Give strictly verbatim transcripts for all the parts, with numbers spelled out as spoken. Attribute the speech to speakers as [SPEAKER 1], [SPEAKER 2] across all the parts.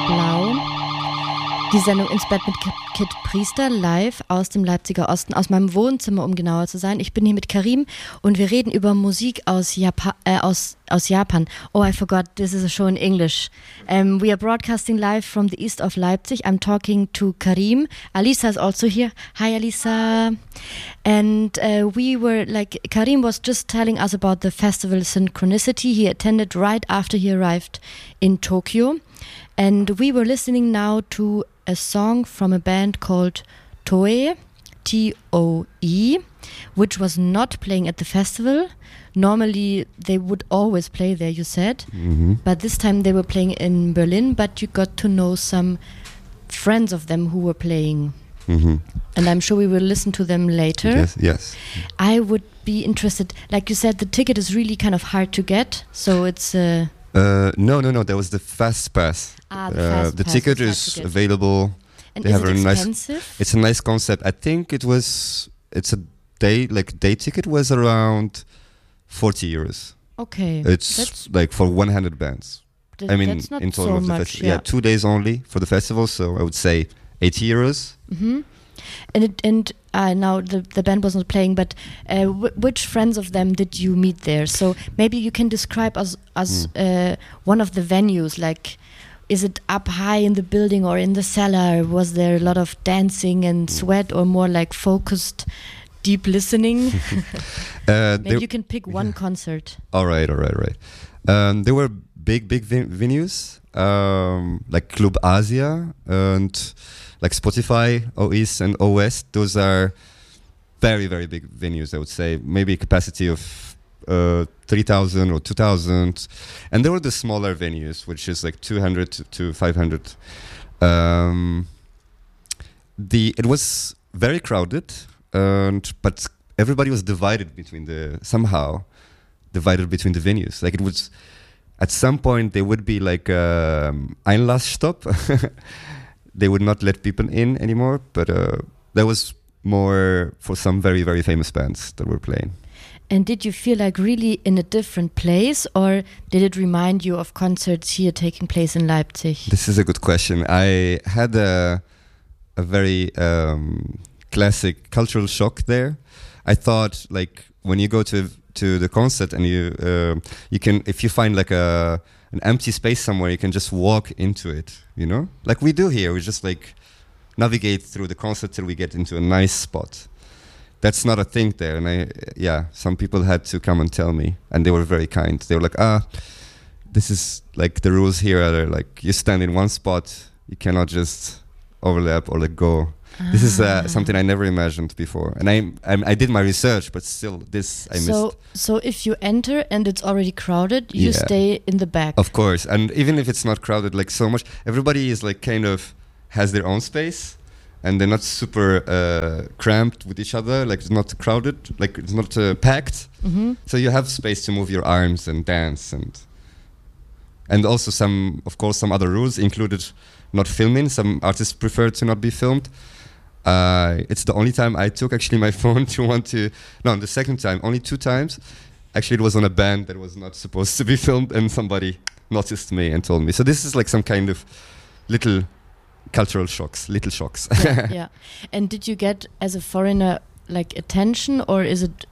[SPEAKER 1] Blau. Die Sendung ins Bett mit Kit Priester live aus dem Leipziger Osten, aus meinem Wohnzimmer, um genauer zu sein. Ich bin hier mit Karim und wir reden über Musik aus, Japa- äh, aus, aus Japan. Oh, I forgot, this is a show in English. Um, we are broadcasting live from the east of Leipzig. I'm talking to Karim. Alisa is also here. Hi, Alisa. And uh, we were, like, Karim was just telling us about the festival Synchronicity he attended right after he arrived in Tokyo. And we were listening now to a song from a band called Toe, T O E, which was not playing at the festival. Normally, they would always play there, you said.
[SPEAKER 2] Mm-hmm.
[SPEAKER 1] But this time they were playing in Berlin, but you got to know some friends of them who were playing.
[SPEAKER 2] Mm-hmm.
[SPEAKER 1] And I'm sure we will listen to them later.
[SPEAKER 2] Yes, yes.
[SPEAKER 1] I would be interested, like you said, the ticket is really kind of hard to get, so it's... Uh,
[SPEAKER 2] Uh, no, no, no. That was the Fast Pass.
[SPEAKER 1] Ah, the
[SPEAKER 2] uh,
[SPEAKER 1] Fast
[SPEAKER 2] the
[SPEAKER 1] Pass
[SPEAKER 2] ticket
[SPEAKER 1] is hard
[SPEAKER 2] is
[SPEAKER 1] to get.
[SPEAKER 2] available.
[SPEAKER 1] and
[SPEAKER 2] They
[SPEAKER 1] is
[SPEAKER 2] have
[SPEAKER 1] it
[SPEAKER 2] a nice-
[SPEAKER 1] expensive?
[SPEAKER 2] It's a nice concept. I think it was. It's a day like day ticket was around forty euros.
[SPEAKER 1] Okay.
[SPEAKER 2] It's
[SPEAKER 1] that's,
[SPEAKER 2] like for one hundred bands.
[SPEAKER 1] th-
[SPEAKER 2] I mean,
[SPEAKER 1] that's not
[SPEAKER 2] in total
[SPEAKER 1] so
[SPEAKER 2] of the
[SPEAKER 1] much,
[SPEAKER 2] festival.
[SPEAKER 1] yeah.
[SPEAKER 2] Yeah, two days only for the festival. So I would say eighty euros.
[SPEAKER 1] hmm And it, and uh, now the the band was not playing, but uh, w- which friends of them did you meet there? So maybe you can describe us as uh, one of the venues. Like, is it up high in the building or in the cellar? Was there a lot of dancing and sweat, or more like focused, deep listening?
[SPEAKER 2] Uh,
[SPEAKER 1] Maybe
[SPEAKER 2] there-
[SPEAKER 1] you can pick one concert.
[SPEAKER 2] All right, all right, all right. Um, there were big, big ven- venues um, like Club Asia and like Spotify, O East and O West. Those are very, very big venues, I would say. Maybe a capacity of uh, three thousand or two thousand. And there were the smaller venues, which is like two hundred to, to five hundred. Um, the It was very crowded, and but everybody was divided between the, somehow, divided between the venues. Like it was, at some point there would be like um, Einlassstopp. They would not let people in anymore, but uh, that was more for some very, very famous bands that were playing.
[SPEAKER 1] And did you feel like really in a different place, or did it remind you of concerts here taking place in Leipzig?
[SPEAKER 2] This is a good question. I had a, a very um, classic cultural shock there. I thought, like, when you go to to the concert and you uh, you can, if you find like a an empty space somewhere, you can just walk into it, you know? Like we do here, we just like navigate through the concert till we get into a nice spot. That's not a thing there. And I, yeah, some people had to come and tell me, and they were very kind. They were like, ah, this is like the rules here are like, you stand in one spot, you cannot just overlap or like go. This is uh, something I never imagined before, and I I'm, I did my research, but still, this I
[SPEAKER 1] so,
[SPEAKER 2] missed.
[SPEAKER 1] So if you enter and it's already crowded, you
[SPEAKER 2] Yeah.
[SPEAKER 1] stay in the back.
[SPEAKER 2] Of course, and even if it's not crowded, like so much, everybody is like kind of has their own space, and they're not super uh, cramped with each other. Like it's not crowded, like it's not uh, packed.
[SPEAKER 1] hmm
[SPEAKER 2] So you have space to move your arms and dance, and and also some, of course, some other rules included not filming. Some artists prefer to not be filmed. Uh, it's the only time I took actually my phone to want to. No, the second time, only two times. Actually, it was on a band that was not supposed to be filmed, and somebody noticed me and told me. So this is like some kind of little cultural shocks, little shocks.
[SPEAKER 1] yeah, yeah. And did you get, as a foreigner, like attention, or is it?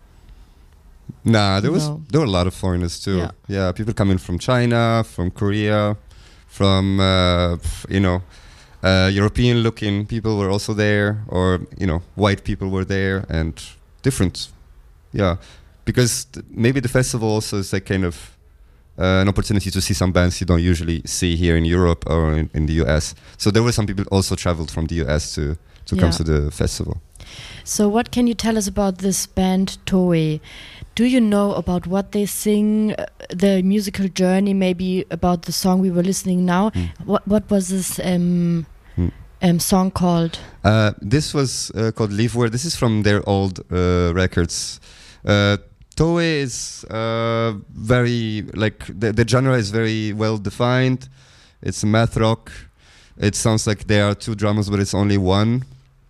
[SPEAKER 2] Nah, there was
[SPEAKER 1] No.
[SPEAKER 2] there were a lot of foreigners too.
[SPEAKER 1] Yeah.
[SPEAKER 2] Yeah, people coming from China, from Korea, from uh, pff, you know, uh, European-looking people were also there, or you know, white people were there, and different. Yeah, because th- maybe the festival also is like kind of uh, an opportunity to see some bands you don't usually see here in Europe or in, in the U S. So there were some people also traveled from the U S to to come
[SPEAKER 1] Yeah.
[SPEAKER 2] to the festival.
[SPEAKER 1] So what can you tell us about this band Toe? Do you know about what they sing, uh, the musical journey, maybe about the song we were listening now?
[SPEAKER 2] Mm.
[SPEAKER 1] What what was this um,
[SPEAKER 2] Mm.
[SPEAKER 1] um, song called?
[SPEAKER 2] Uh, this was uh, called Liveware. This is from their old uh, records. Uh, Toe is uh, very, like, the, the genre is very well defined. It's math rock. It sounds like there are two drummers, but it's only one.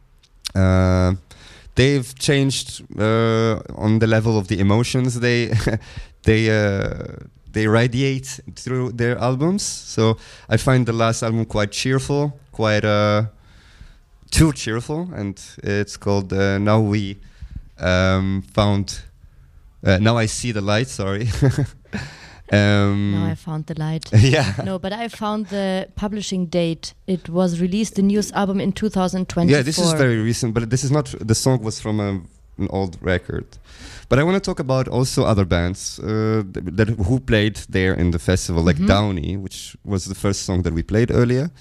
[SPEAKER 2] Uh, they've changed uh, on the level of the emotions they they uh, they radiate through their albums. So I find the last album quite cheerful, quite uh, too cheerful, and it's called uh, Now We um, Found. Uh, now I See the Light. Sorry. Um,
[SPEAKER 1] now I found the light.
[SPEAKER 2] Yeah.
[SPEAKER 1] No, but I found the publishing date. It was released, the newest album, in two thousand twenty-four.
[SPEAKER 2] Yeah, this is very recent, but this is not, the song was from a, an old record. But I want to talk about also other bands uh, that, that who played there in the festival, like mm-hmm. Downey, which was the first song that we played earlier.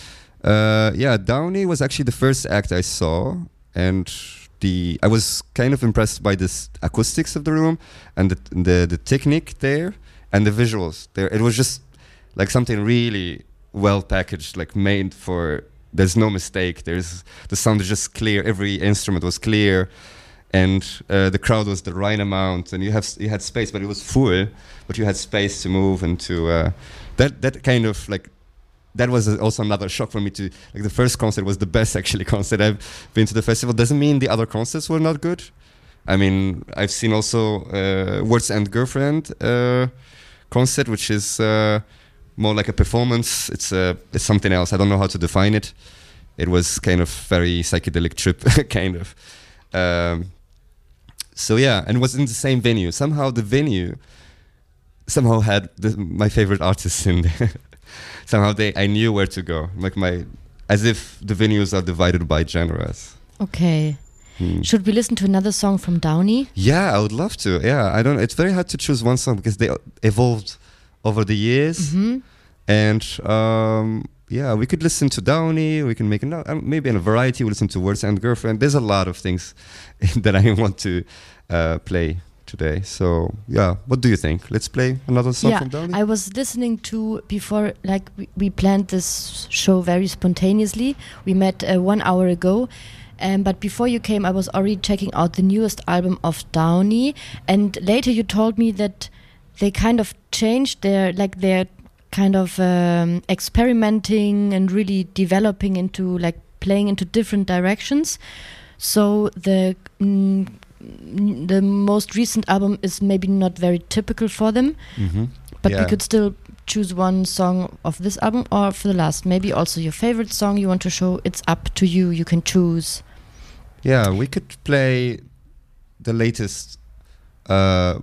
[SPEAKER 2] Uh, yeah, Downey was actually the first act I saw, and the I was kind of impressed by the acoustics of the room and the the, the technique there. And the visuals there, it was just like something really well packaged, like made for. There's no mistake. There's the sound is just clear. Every instrument was clear, and uh, the crowd was the right amount. And you have you had space, but it was full. But you had space to move and to uh, that that kind of like that was also another shock for me. To like the first concert was the best actually concert I've been to the festival. Doesn't mean the other concerts were not good. I mean, I've seen also uh, Words and Girlfriend. Uh, concert, which is uh, more like a performance. It's uh, it's something else. I don't know how to define it. It was kind of very psychedelic trip, kind of. Um, so yeah, and it was in the same venue. Somehow the venue somehow had the, my favorite artists in there. Somehow they, I knew where to go. Like my, as if the venues are divided by genres.
[SPEAKER 1] Okay. Hmm. Should we listen to another song from Downey?
[SPEAKER 2] Yeah, I would love to. Yeah, I don't. It's very hard to choose one song because they evolved over the years,
[SPEAKER 1] mm-hmm.
[SPEAKER 2] and um, yeah, we could listen to Downey. We can make a, uh, maybe in a variety. We listen to Words and Girlfriend. There's a lot of things that I want to uh, play today. So yeah, what do you think? Let's play another song
[SPEAKER 1] yeah,
[SPEAKER 2] from Downey.
[SPEAKER 1] I was listening to before, like we, we planned this show very spontaneously. We met uh, one hour ago. Um, but before you came, I was already checking out the newest album of Downey, and later you told me that they kind of changed their, like they're kind of um, experimenting and really developing into, like playing into different directions. So the mm, the most recent album is maybe not very typical for them,
[SPEAKER 2] mm-hmm.
[SPEAKER 1] but
[SPEAKER 2] yeah.
[SPEAKER 1] we could still choose one song of this album or for the last. Maybe also your favorite song you want to show. It's up to you. You can choose.
[SPEAKER 2] Yeah, we could play the latest uh,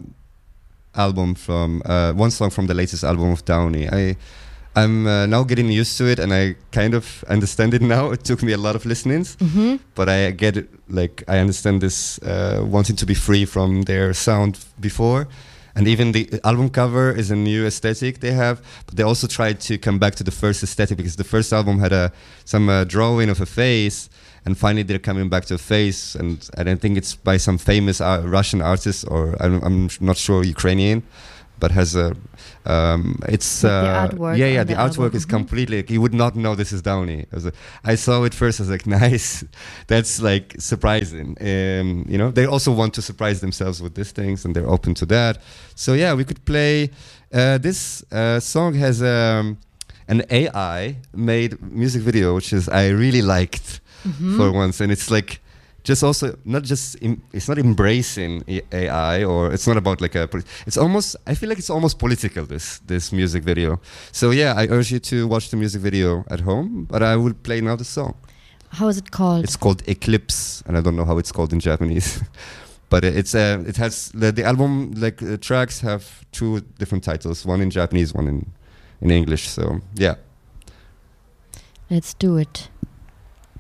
[SPEAKER 2] album from uh, one song from the latest album of Downey. I, I'm uh, now getting used to it, and I kind of understand it now. It took me a lot of listenings,
[SPEAKER 1] mm-hmm.
[SPEAKER 2] but I get it. Like I understand this uh, wanting to be free from their sound before. And even the album cover is a new aesthetic they have, but they also tried to come back to the first aesthetic because the first album had a some uh, drawing of a face, and finally they're coming back to a face, and I don't think it's by some famous uh, Russian artist or I'm, I'm not sure Ukrainian, but has a um, it's
[SPEAKER 1] uh, the artwork
[SPEAKER 2] yeah yeah
[SPEAKER 1] the,
[SPEAKER 2] the artwork
[SPEAKER 1] album.
[SPEAKER 2] is
[SPEAKER 1] mm-hmm. completely
[SPEAKER 2] like, you would not know this is Downey. I, was like, I saw it first, I was like, nice, that's like surprising. Um, you know, they also want to surprise themselves with these things, and they're open to that. So yeah, we could play uh, this uh, song has um, an A I made music video, which is I really liked
[SPEAKER 1] mm-hmm.
[SPEAKER 2] for once, and it's like just also not just im- it's not embracing A I, or it's not about like a it's almost I feel like it's almost political, this this music video. So yeah, I urge you to watch the music video at home, but I will play now the song.
[SPEAKER 1] How is it called?
[SPEAKER 2] It's called Eclipse, and I don't know how it's called in Japanese. But it's uh, it has the, the album, like uh, tracks have two different titles, one in Japanese, one in in English. So yeah,
[SPEAKER 1] let's do it.